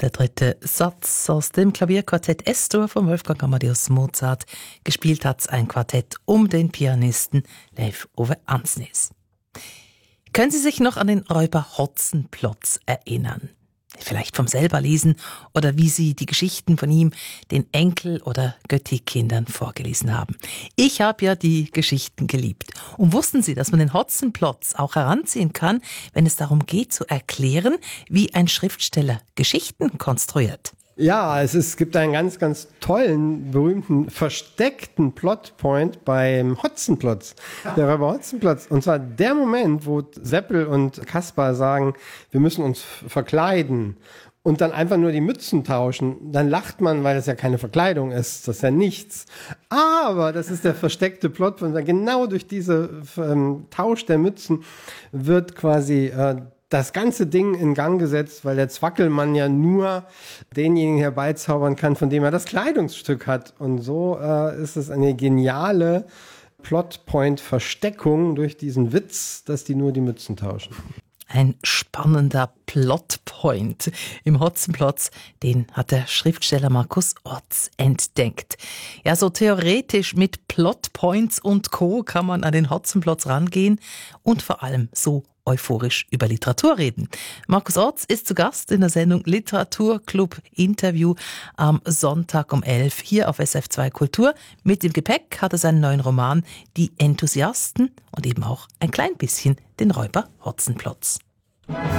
Der dritte Satz aus dem Klavierquartett S-Dur von Wolfgang Amadeus Mozart. Gespielt hat's ein Quartett um den Pianisten Leif Ove Andsnes. Können Sie sich noch an den Räuber Hotzenplotz erinnern? Vielleicht vom Selberlesen oder wie Sie die Geschichten von ihm den Enkel- oder Götti-Kindern vorgelesen haben. Ich habe ja die Geschichten geliebt. Und wussten Sie, dass man den Hotzenplotz auch heranziehen kann, wenn es darum geht zu erklären, wie ein Schriftsteller Geschichten konstruiert? Ja, es gibt einen ganz, ganz tollen, berühmten, versteckten Plotpoint beim Hotzenplotz, der Räuber Hotzenplotz. Und zwar der Moment, wo Seppel und Kaspar sagen, wir müssen uns verkleiden und dann einfach nur die Mützen tauschen. Dann lacht man, weil das ja keine Verkleidung ist, das ist ja nichts. Aber das ist der versteckte Plotpoint. Genau durch diese Tausch der Mützen wird quasi das ganze Ding in Gang gesetzt, weil der Zwackelmann ja nur denjenigen herbeizaubern kann, von dem er das Kleidungsstück hat. Und so ist es eine geniale Plotpoint-Versteckung durch diesen Witz, dass die nur die Mützen tauschen. Ein spannender Plotpoint im Hotzenplotz, den hat der Schriftsteller Markus Orts entdeckt. Ja, so theoretisch mit Plotpoints und Co. kann man an den Hotzenplotz rangehen und vor allem so euphorisch über Literatur reden. Markus Orts ist zu Gast in der Sendung Literaturclub Interview am Sonntag um 11 hier auf SF2 Kultur. Mit dem Gepäck hat er seinen neuen Roman Die Enthusiasten und eben auch ein klein bisschen den Räuber Hotzenplotz.